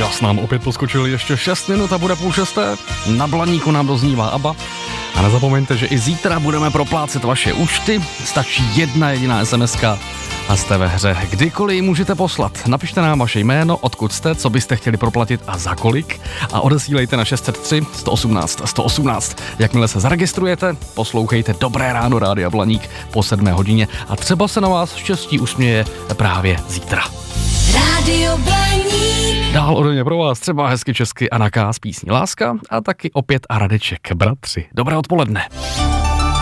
Čas nám opět poskočil ještě 6 minut a bude 5:30. Na Blaníku nám doznívá ABBA. A nezapomeňte, že i zítra budeme proplácet vaše účty. Stačí jedna jediná SMS-ka a jste ve hře. Kdykoliv můžete poslat. Napište nám vaše jméno, odkud jste, co byste chtěli proplatit a za kolik. A odesílejte na 603 118 118. Jakmile se zaregistrujete, poslouchejte Dobré ráno Rádia Blaník po 7 hodině a třeba se na vás štěstí usměje právě zítra. Rádio Blaník. Dál ode mě pro vás třeba hezky česky Anna K. z písní Láska a taky opět a Radeček, bratři. Dobré odpoledne.